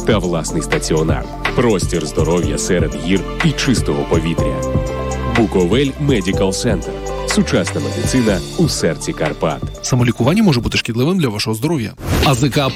та власний стаціонар. Простір здоров'я серед гір і чистого повітря. Буковель Медикал Центр. Сучасна медицина у серці Карпат. Самолікування може бути шкідливим для вашого здоров'я. АЗК